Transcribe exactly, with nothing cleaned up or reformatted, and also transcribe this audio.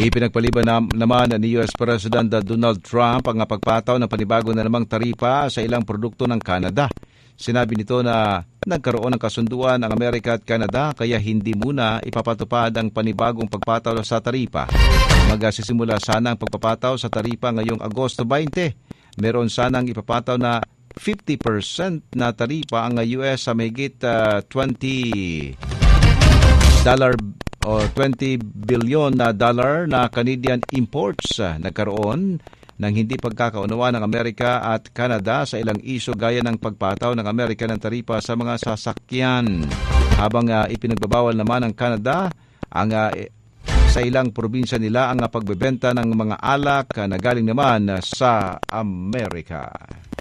Ipinagpaliban na, naman ni U S President Donald Trump ang pagpataw ng panibago na namang taripa sa ilang produkto ng Canada. Sinabi nito na nagkaroon ng kasunduan ang Amerika at Canada kaya hindi muna ipapatupad ang panibagong pagpataw sa taripa. Magsisimula sana ang pagpapataw sa taripa ngayong Agosto twenty. Meron sanang ipapataw na fifty percent na taripa ang U S sa mahigit uh, twenty dollar o twenty billion na dollar na Canadian imports. Nagkaroon ng hindi pagkakaunawa ng Amerika at Canada sa ilang isyu gaya ng pagpataw ng Amerika ng taripa sa mga sasakyan. Habang uh, ipinagbabawal naman ng Canada ang uh, sa ilang probinsya nila ang uh, pagbebenta ng mga alak uh, na galing naman uh, sa Amerika.